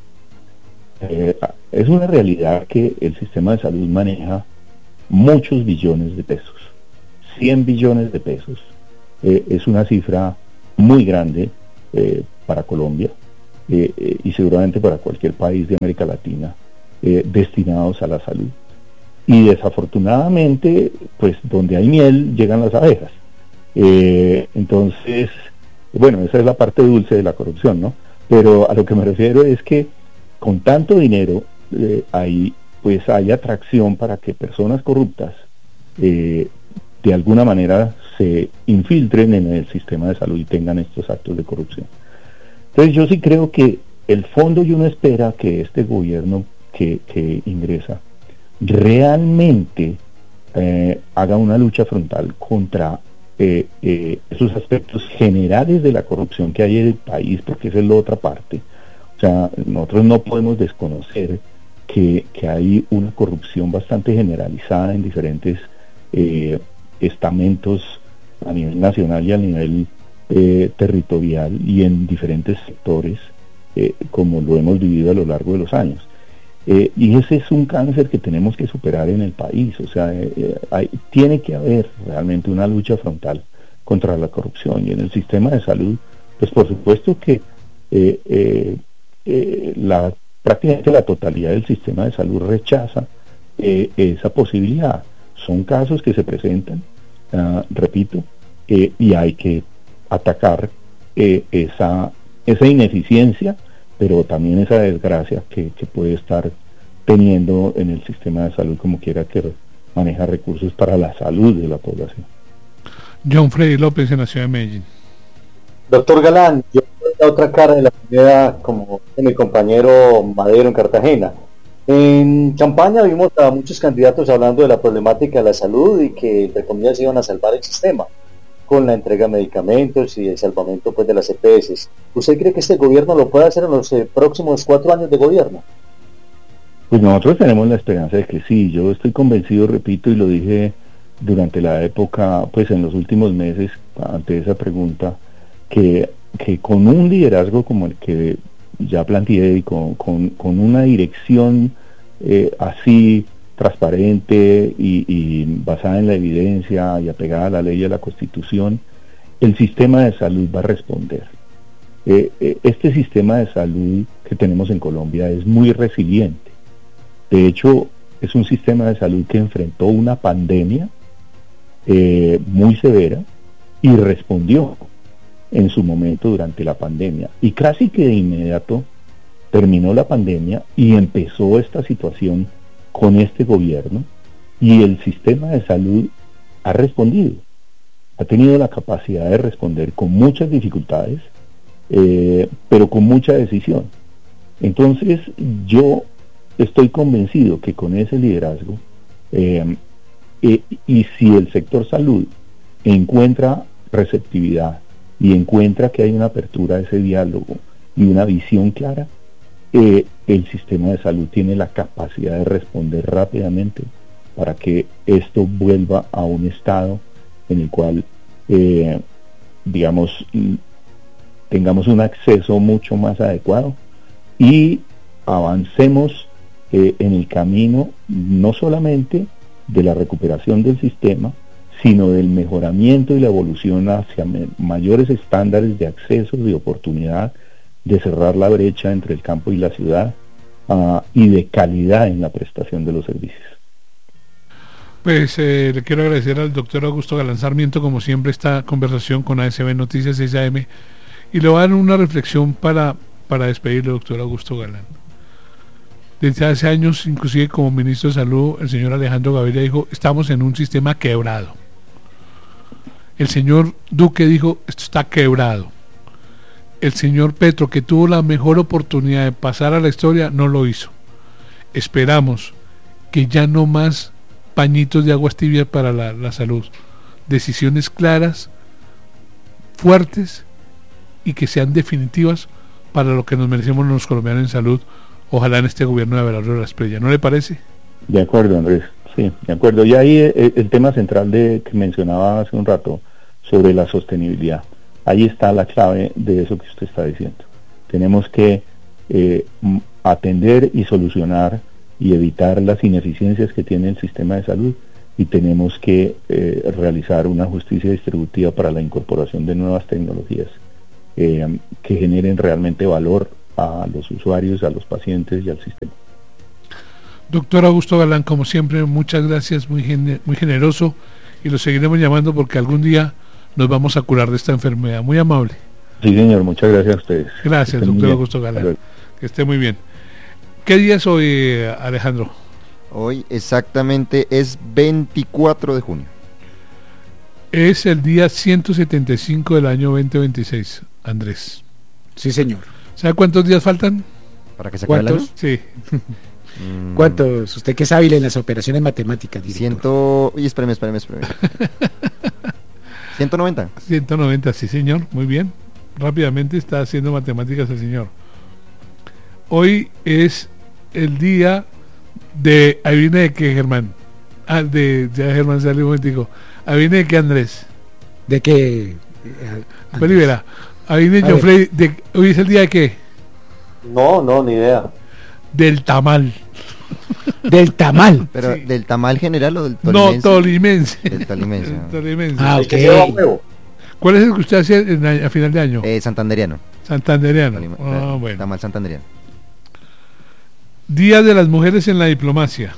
Eh, es una realidad que el sistema de salud maneja muchos billones de pesos, cien billones de pesos. Eh, es una cifra muy grande eh, para Colombia eh, eh, y seguramente para cualquier país de América Latina eh, destinados a la salud. Y desafortunadamente, pues donde hay miel llegan las abejas. Eh, entonces, bueno, esa es la parte dulce de la corrupción, ¿no? Pero a lo que me refiero es que con tanto dinero eh, hay, pues hay atracción para que personas corruptas eh, de alguna manera se infiltren en el sistema de salud y tengan estos actos de corrupción. Entonces yo sí creo que el fondo, y uno espera que este gobierno que, que ingresa realmente eh, haga una lucha frontal contra eh, eh, esos aspectos generales de la corrupción que hay en el país, porque esa es la otra parte. O sea, nosotros no podemos desconocer que, que hay una corrupción bastante generalizada en diferentes eh, estamentos a nivel nacional y a nivel eh, territorial y en diferentes sectores, eh, como lo hemos vivido a lo largo de los años. Eh, y ese es un cáncer que tenemos que superar en el país. O sea, eh, eh, hay, tiene que haber realmente una lucha frontal contra la corrupción. Y en el sistema de salud, pues por supuesto que eh, eh, eh, la, prácticamente la totalidad del sistema de salud rechaza eh, esa posibilidad. Son casos que se presentan, uh, repito, eh, y hay que atacar eh, esa, esa ineficiencia, pero también esa desgracia que, que puede estar teniendo en el sistema de salud, como quiera que maneja recursos para la salud de la población. John Freddy López, en la ciudad de Medellín. Doctor Galán, yo soy la otra cara de la moneda, como mi compañero Madero en Cartagena. En campaña vimos a muchos candidatos hablando de la problemática de la salud y que, entre comillas, iban a salvar el sistema con la entrega de medicamentos y el salvamento pues de las E P S. ¿Usted cree que este gobierno lo puede hacer en los eh, próximos cuatro años de gobierno? Pues nosotros tenemos la esperanza de que sí. Yo estoy convencido, repito, y lo dije durante la época, pues en los últimos meses, ante esa pregunta, que, que con un liderazgo como el que ya planteé y con, con, con una dirección eh, así transparente y, y basada en la evidencia y apegada a la ley y a la Constitución, el sistema de salud va a responder. Eh, eh, este sistema de salud que tenemos en Colombia es muy resiliente. De hecho, es un sistema de salud que enfrentó una pandemia eh, muy severa y respondió en su momento durante la pandemia. Y casi que de inmediato terminó la pandemia y empezó esta situación con este gobierno, y el sistema de salud ha respondido, ha tenido la capacidad de responder con muchas dificultades, eh, pero con mucha decisión. Entonces yo estoy convencido que con ese liderazgo eh, eh, y si el sector salud encuentra receptividad y encuentra que hay una apertura a ese diálogo y una visión clara, eh, el sistema de salud tiene la capacidad de responder rápidamente para que esto vuelva a un estado en el cual eh, digamos tengamos un acceso mucho más adecuado y avancemos eh, en el camino no solamente de la recuperación del sistema, sino del mejoramiento y la evolución hacia mayores estándares de acceso, de oportunidad, de cerrar la brecha entre el campo y la ciudad, uh, y de calidad en la prestación de los servicios. Pues eh, le quiero agradecer al doctor Augusto Galán Sarmiento, como siempre, esta conversación con A S B Noticias seis A M, y le voy a dar una reflexión para, para despedirle, doctor Augusto Galán. Desde hace años, inclusive como ministro de Salud, el señor Alejandro Gaviria dijo, estamos en un sistema quebrado. El señor Duque dijo, esto está quebrado. El señor Petro, que tuvo la mejor oportunidad de pasar a la historia, no lo hizo. Esperamos que ya no más pañitos de aguas tibias para la, la salud. Decisiones claras, fuertes y que sean definitivas para lo que nos merecemos los colombianos en salud. Ojalá en este gobierno de Abelardo Rasprilla. ¿No le parece? De acuerdo, Andrés. Sí, de acuerdo. Y ahí el, el tema central de que mencionaba hace un rato sobre la sostenibilidad. Ahí está la clave de eso que usted está diciendo. Tenemos que eh, atender y solucionar y evitar las ineficiencias que tiene el sistema de salud, y tenemos que eh, realizar una justicia distributiva para la incorporación de nuevas tecnologías eh, que generen realmente valor a los usuarios, a los pacientes y al sistema. Doctor Augusto Galán, como siempre, muchas gracias, muy, gen muy generoso, y lo seguiremos llamando porque algún día nos vamos a curar de esta enfermedad. Muy amable. Sí, señor, muchas gracias a ustedes. Gracias, doctor Augusto Galán. Que esté muy bien. ¿Qué día es hoy, Alejandro? Hoy exactamente es veinticuatro de junio. Es el día ciento setenta y cinco del año veinte veintiséis, Andrés. Sí, señor. ¿Sabe cuántos días faltan? ¿Para que se acabe el año? Sí. ¿Cuántos? Usted que es hábil en las operaciones matemáticas, director. Ciento... Uy, espérame, espérame, espérame. ciento noventa. ciento noventa, sí, señor. Muy bien. Rápidamente está haciendo matemáticas el señor. Hoy es el día de... Adivine de qué, Germán. Ah, de... Ya Germán salió un momentico. Adivine de qué, Andrés. ¿De qué? Olivera. Adivine, Geoffrey, de... ¿Hoy es el día de qué? No, no, ni idea. Del tamal. Del tamal. Pero sí. ¿Del tamal general o del tolimense? No, tolimense. Del tolimense. El tolimense. Ah, ok. ¿Cuál es el que usted hacía en, a final de año? Eh, santanderiano. Santanderiano. Tolima, ah, bueno. Tamal santanderiano. Día de las mujeres en la diplomacia.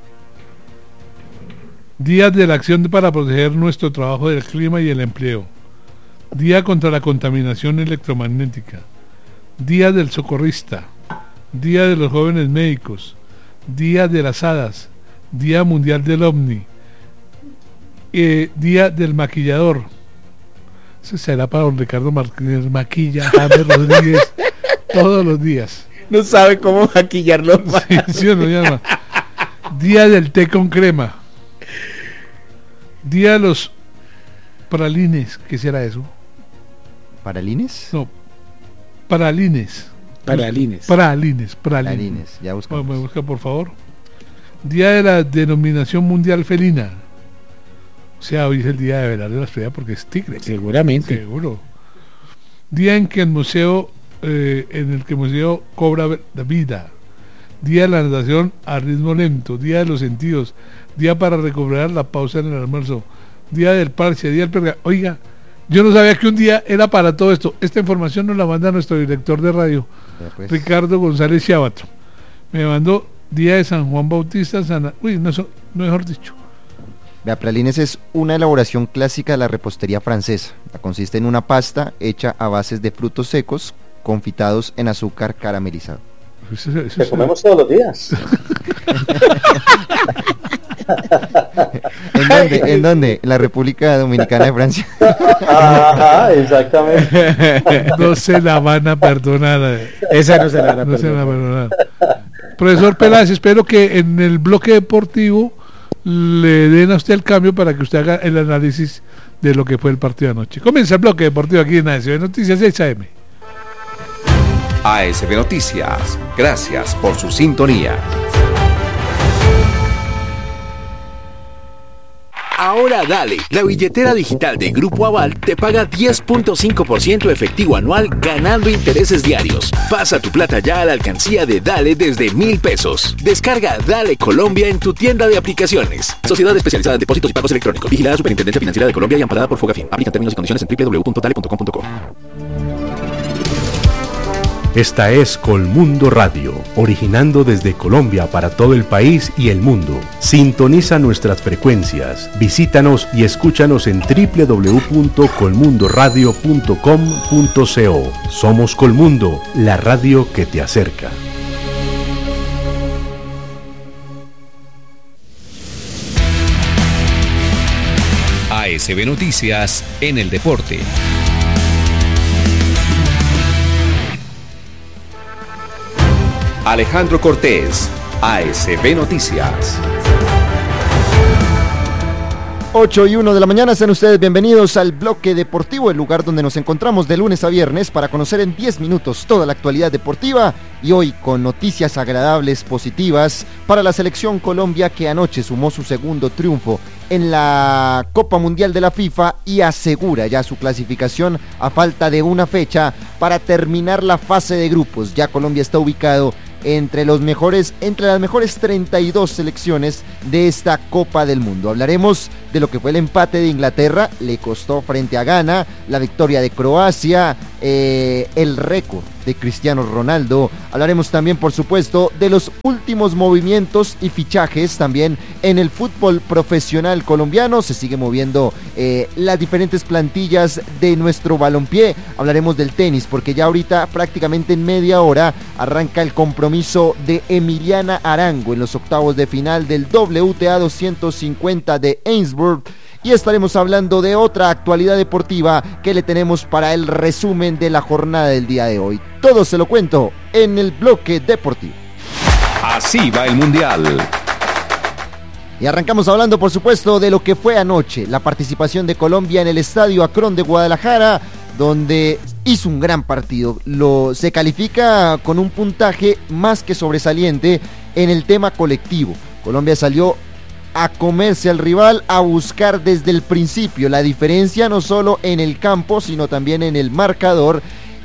Día de la acción para proteger nuestro trabajo del clima y el empleo. Día contra la contaminación electromagnética. Día del socorrista. Día de los jóvenes médicos. Día de las hadas. Día mundial del ovni. Eh, día del maquillador. Eso será para don Ricardo Martínez. Maquilla a James Rodríguez todos los días. No sabe cómo maquillarlo. Sí, sí, no, llama. Día del té con crema. Día de los pralines. ¿Qué será eso? ¿Paralines? No, paralines. Paralines. Pralines. Pralines. Paralines. Ya buscamos. Me busca, por favor. Día de la denominación mundial felina. O sea, hoy es el día de velar de la estrella porque es tigre. Seguramente. Seguro. Día en que el museo, eh, en el que el museo cobra vida. Día de la natación a ritmo lento. Día de los sentidos. Día para recobrar la pausa en el almuerzo. Día del parche. Día del perga. Oiga, yo no sabía que un día era para todo esto. Esta información nos la manda nuestro director de radio, pues. Ricardo González Chiabato. Me mandó día de San Juan Bautista, San... Uy, no, no mejor dicho. La pralines es una elaboración clásica de la repostería francesa. La consiste en una pasta hecha a bases de frutos secos confitados en azúcar caramelizado. Eso, eso, ¿Te comemos todos los días? ¿En dónde? ¿En dónde? En la República Dominicana de Francia. Ajá, exactamente. No se la van a perdonar. Esa no se la van a no perdonar. Se la van a perdonar. Profesor Peláez, espero que en el bloque deportivo le den a usted el cambio para que usted haga el análisis de lo que fue el partido de anoche. Comienza el bloque deportivo aquí en A S B Noticias seis A M. A S B Noticias, gracias por su sintonía. Ahora dale, la billetera digital de Grupo Aval te paga diez punto cinco por ciento efectivo anual ganando intereses diarios. Pasa tu plata ya a la alcancía de Dale desde mil pesos. Descarga Dale Colombia en tu tienda de aplicaciones. Sociedad especializada en depósitos y pagos electrónicos. Vigilada Superintendencia Financiera de Colombia y amparada por Fogafín. Aplican términos y condiciones en doble u doble u doble u punto dale punto com punto co. Esta es Colmundo Radio, originando desde Colombia para todo el país y el mundo. Sintoniza nuestras frecuencias, visítanos y escúchanos en doble u doble u doble u punto colmundoradio punto com punto co. Somos Colmundo, la radio que te acerca. A S B Noticias en el deporte. Alejandro Cortés, A S B Noticias. ocho y uno de la mañana, sean ustedes bienvenidos al Bloque Deportivo, el lugar donde nos encontramos de lunes a viernes para conocer en diez minutos toda la actualidad deportiva, y hoy con noticias agradables, positivas para la selección Colombia, que anoche sumó su segundo triunfo en la Copa Mundial de la FIFA y asegura ya su clasificación a falta de una fecha para terminar la fase de grupos. Ya Colombia está ubicado entre los mejores, entre las mejores treinta y dos selecciones de esta Copa del Mundo. Hablaremos de lo que fue el empate de Inglaterra, le costó frente a Ghana, la victoria de Croacia, eh, el récord de Cristiano Ronaldo. Hablaremos también, por supuesto, de los últimos movimientos y fichajes también en el fútbol profesional colombiano. Se sigue moviendo eh, las diferentes plantillas de nuestro balompié. Hablaremos del tenis, porque ya ahorita prácticamente en media hora arranca el compromiso de Emiliana Arango en los octavos de final del W T A doscientos cincuenta de Ainsworth. Y estaremos hablando de otra actualidad deportiva que le tenemos para el resumen de la jornada del día de hoy. Todo se lo cuento en el Bloque Deportivo. Así va el Mundial. Y arrancamos hablando, por supuesto, de lo que fue anoche, la participación de Colombia en el Estadio Akron de Guadalajara, donde hizo un gran partido. Lo, se califica con un puntaje más que sobresaliente en el tema colectivo. Colombia salió a comerse al rival, a buscar desde el principio la diferencia, no solo en el campo, sino también en el marcador,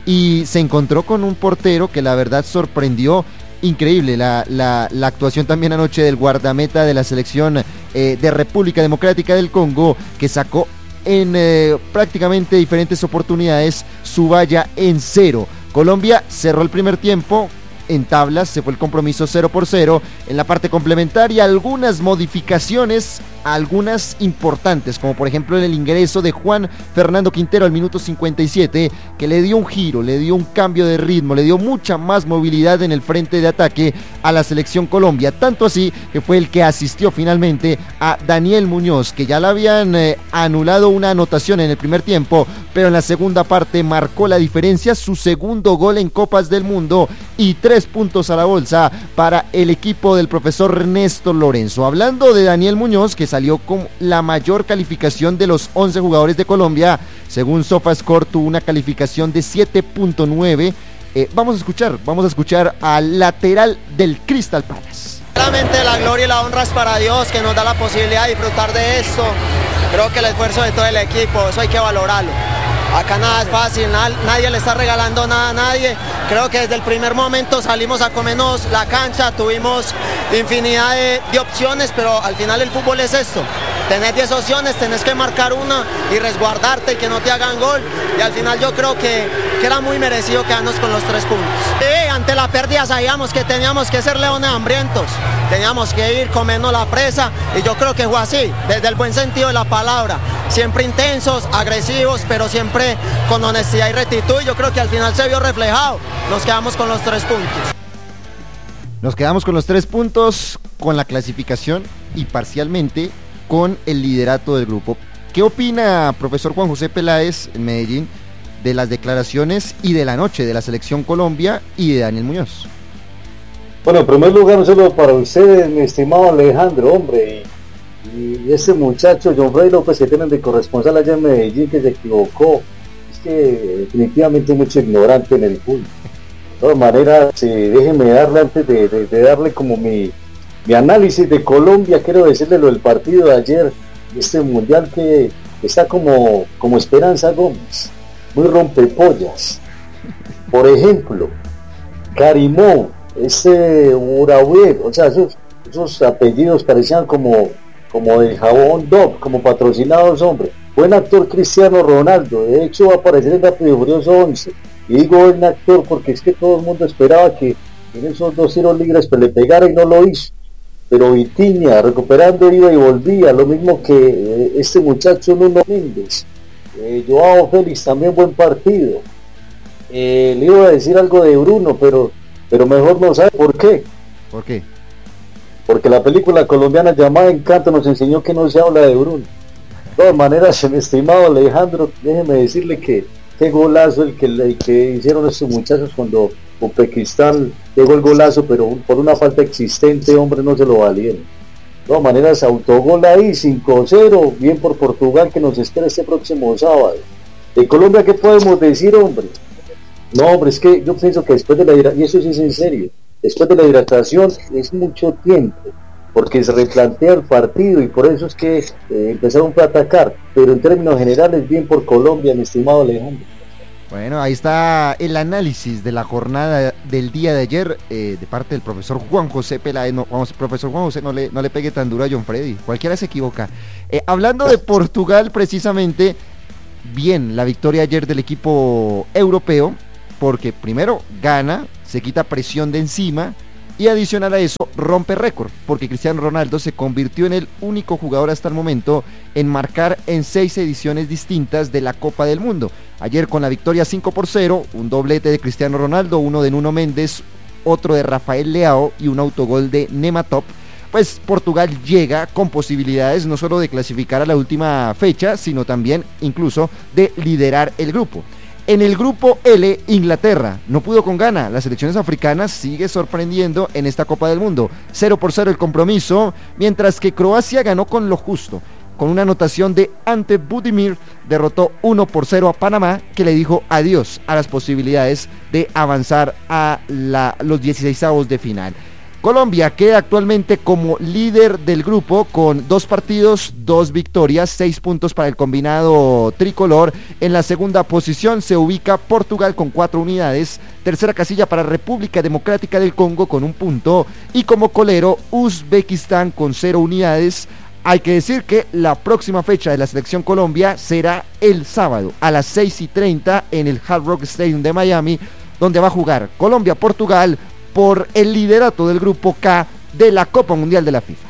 y se encontró con un portero que la verdad sorprendió. Increíble la, la, la actuación también anoche del guardameta de la selección eh, de República Democrática del Congo, que sacó en eh, prácticamente diferentes oportunidades su valla en cero. Colombia cerró el primer tiempo en tablas, se fue el compromiso cero por cero. En la parte complementaria, algunas modificaciones, algunas importantes, como por ejemplo en el ingreso de Juan Fernando Quintero al minuto cincuenta y siete, que le dio un giro, le dio un cambio de ritmo, le dio mucha más movilidad en el frente de ataque a la selección Colombia, tanto así que fue el que asistió finalmente a Daniel Muñoz, que ya le habían eh, anulado una anotación en el primer tiempo, pero en la segunda parte marcó la diferencia, su segundo gol en Copas del Mundo, y tres puntos a la bolsa para el equipo del profesor Néstor Lorenzo. Hablando de Daniel Muñoz, que salió con la mayor calificación de los once jugadores de Colombia, según SofaScore tuvo una calificación de siete punto nueve. Eh, vamos a escuchar, vamos a escuchar al lateral del Crystal Palace. Claramente la gloria y la honra es para Dios, que nos da la posibilidad de disfrutar de esto. Creo que el esfuerzo de todo el equipo, eso hay que valorarlo. Acá nada es fácil, nada, nadie le está regalando nada a nadie. Creo que desde el primer momento salimos a comernos la cancha, tuvimos infinidad de, de opciones, pero al final el fútbol es esto. Tenés diez opciones, tenés que marcar una y resguardarte y que no te hagan gol. Y al final yo creo que, que era muy merecido quedarnos con los tres puntos. Sí, ante la pérdida sabíamos que teníamos que ser leones hambrientos. Teníamos que ir, comernos la presa, y yo creo que fue así, desde el buen sentido de la palabra. Siempre intensos, agresivos, pero siempre con honestidad y rectitud. Yo creo que al final se vio reflejado. Nos quedamos con los tres puntos. Nos quedamos con los tres puntos, con la clasificación y parcialmente con el liderato del grupo. ¿Qué opina profesor Juan José Peláez en Medellín de las declaraciones y de la noche de la selección Colombia y de Daniel Muñoz? Bueno, en primer lugar, un saludo para ustedes, mi estimado Alejandro, hombre, y, y ese muchacho John Ray López que tienen de corresponsal allá en Medellín, que se equivocó. Es que definitivamente hay mucho ignorante en el fútbol. De todas maneras, eh, déjenme darle, antes de, de, de darle como mi, mi análisis de Colombia, quiero decirle lo del partido de ayer, este mundial que está como, como Esperanza Gómez, muy rompepollas. Por ejemplo, Carimó, ese Uraue, o sea, esos, esos apellidos parecían como, como de jabón Dove, como patrocinados, hombre. Buen actor Cristiano Ronaldo, de hecho va a aparecer en Rápido y Furioso once. Y digo buen actor porque es que todo el mundo esperaba que en esos dos tiros libres pues, le pegara y no lo hizo. Pero Vitinha recuperando iba y volvía, lo mismo que eh, este muchacho Nuno Méndez. Eh, Joao Félix también buen partido. Eh, le iba a decir algo de Bruno, pero, pero mejor no sabe por qué. ¿Por qué? Porque la película colombiana llamada Encanto nos enseñó que no se habla de Bruno. De todas maneras, mi estimado Alejandro, déjeme decirle que qué golazo el que, el que hicieron estos muchachos cuando Uzbekistán llegó el golazo, pero por una falta existente, hombre, no se lo valieron. todas maneras, autogol ahí, cinco cero, bien por Portugal, que nos espera este próximo sábado. De Colombia, ¿qué podemos decir, hombre? No, hombre, es que yo pienso que después de la hidratación, y eso sí es en serio, después de la hidratación es mucho tiempo, porque se replantea el partido y por eso es que eh, empezaron a atacar, pero en términos generales, bien por Colombia, mi estimado Alejandro. Bueno, ahí está el análisis de la jornada del día de ayer eh, de parte del profesor Juan José Peláez. No, vamos, profesor Juan José, no le, no le pegue tan duro a John Freddy, cualquiera se equivoca. Eh, hablando de Portugal, precisamente, bien, la victoria ayer del equipo europeo, porque primero gana, se quita presión de encima, y adicional a eso rompe récord, porque Cristiano Ronaldo se convirtió en el único jugador hasta el momento en marcar en seis ediciones distintas de la Copa del Mundo. Ayer con la victoria cinco por cero, un doblete de Cristiano Ronaldo, uno de Nuno Méndez, otro de Rafael Leao y un autogol de Nematop, pues Portugal llega con posibilidades no solo de clasificar a la última fecha, sino también incluso de liderar el grupo. En el grupo L, Inglaterra no pudo con gana. Las selecciones africanas sigue sorprendiendo en esta Copa del Mundo. cero por cero el compromiso, mientras que Croacia ganó con lo justo. Con una anotación de Ante Budimir, derrotó uno por cero a Panamá, que le dijo adiós a las posibilidades de avanzar a la, los dieciseisavos de final. Colombia queda actualmente como líder del grupo con dos partidos, dos victorias, seis puntos para el combinado tricolor. En la segunda posición se ubica Portugal con cuatro unidades, tercera casilla para República Democrática del Congo con un punto y como colero Uzbekistán con cero unidades. Hay que decir que la próxima fecha de la selección Colombia será el sábado a las seis y treinta en el Hard Rock Stadium de Miami, donde va a jugar Colombia-Portugal por el liderato del grupo K de la Copa Mundial de la FIFA.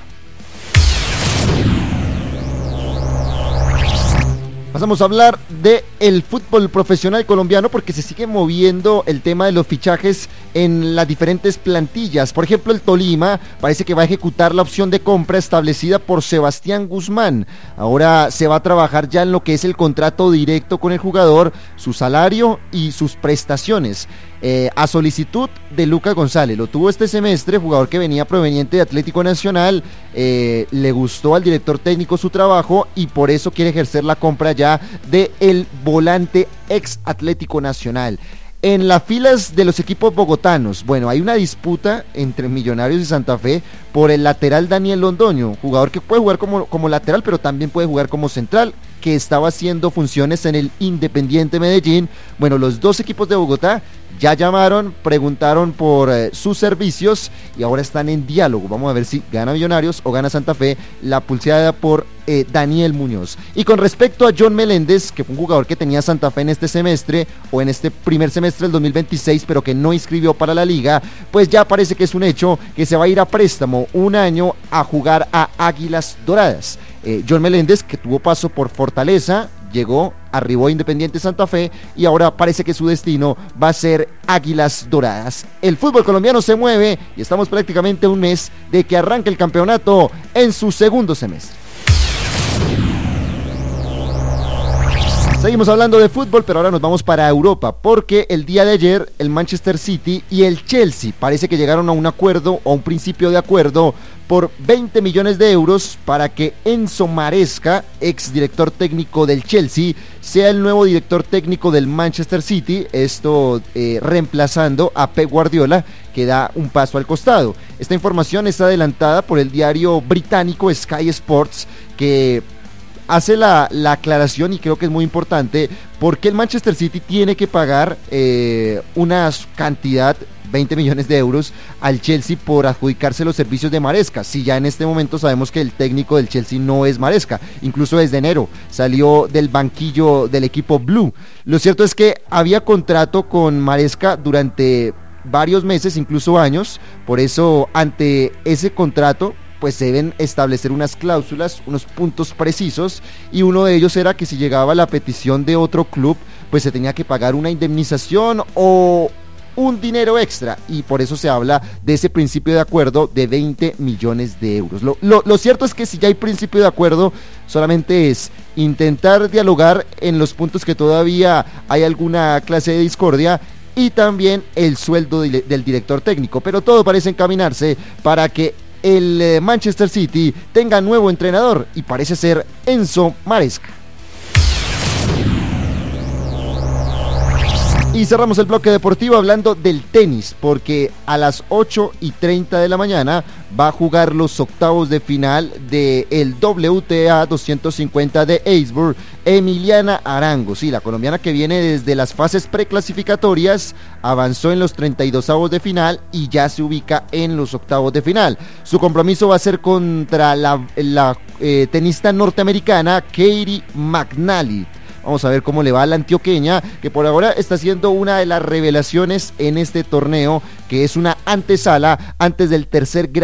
Pasamos a hablar de el fútbol profesional colombiano porque se sigue moviendo el tema de los fichajes en las diferentes plantillas. Por ejemplo, el Tolima parece que va a ejecutar la opción de compra establecida por Sebastián Guzmán. Ahora se va a trabajar ya en lo que es el contrato directo con el jugador, su salario y sus prestaciones. Eh, a solicitud de Lucas González, lo tuvo este semestre, jugador que venía proveniente de Atlético Nacional, eh, le gustó al director técnico su trabajo y por eso quiere ejercer la compra ya de el volante ex Atlético Nacional. En las filas de los equipos bogotanos, bueno, hay una disputa entre Millonarios y Santa Fe por el lateral Daniel Londoño, jugador que puede jugar como, como lateral, pero también puede jugar como central, que estaba haciendo funciones en el Independiente Medellín. Bueno, los dos equipos de Bogotá ya llamaron, preguntaron por eh, sus servicios y ahora están en diálogo. Vamos a ver si gana Millonarios o gana Santa Fe, la pulseada por eh, Daniel Muñoz. Y con respecto a John Meléndez, que fue un jugador que tenía Santa Fe en este semestre o en este primer semestre del dos mil veintiséis, pero que no inscribió para la liga, pues ya parece que es un hecho que se va a ir a préstamo un año a jugar a Águilas Doradas. Eh, John Meléndez, que tuvo paso por Fortaleza, llegó, arribó a Independiente Santa Fe y ahora parece que su destino va a ser Águilas Doradas. El fútbol colombiano se mueve y estamos prácticamente a un mes de que arranque el campeonato en su segundo semestre. Seguimos hablando de fútbol, pero ahora nos vamos para Europa, porque el día de ayer el Manchester City y el Chelsea parece que llegaron a un acuerdo, o a un principio de acuerdo, por veinte millones de euros para que Enzo Maresca, ex director técnico del Chelsea, sea el nuevo director técnico del Manchester City, esto eh, reemplazando a Pep Guardiola, que da un paso al costado. Esta información está adelantada por el diario británico Sky Sports, que hace la, la aclaración, y creo que es muy importante, porque el Manchester City tiene que pagar eh, una cantidad, veinte millones de euros, al Chelsea por adjudicarse los servicios de Maresca, si ya en este momento sabemos que el técnico del Chelsea no es Maresca, incluso desde enero salió del banquillo del equipo Blue. Lo cierto es que había contrato con Maresca durante varios meses, incluso años, por eso ante ese contrato pues se deben establecer unas cláusulas, unos puntos precisos, y uno de ellos era que si llegaba la petición de otro club, pues se tenía que pagar una indemnización o un dinero extra, y por eso se habla de ese principio de acuerdo de veinte millones de euros. Lo, lo, lo cierto es que si ya hay principio de acuerdo, solamente es intentar dialogar en los puntos que todavía hay alguna clase de discordia, y también el sueldo del director técnico, pero todo parece encaminarse para que el eh, Manchester City tenga nuevo entrenador y parece ser Enzo Maresca. Y cerramos el bloque deportivo hablando del tenis, porque a las ocho y treinta de la mañana va a jugar los octavos de final del W T A doscientos cincuenta de Eisburg, Emiliana Arango. Sí, la colombiana que viene desde las fases preclasificatorias, avanzó en los treinta y dos avos de final y ya se ubica en los octavos de final. Su compromiso va a ser contra la, la eh, tenista norteamericana Katie McNally. Vamos a ver cómo le va a la antioqueña, que por ahora está siendo una de las revelaciones en este torneo, que es una antesala antes del tercer gran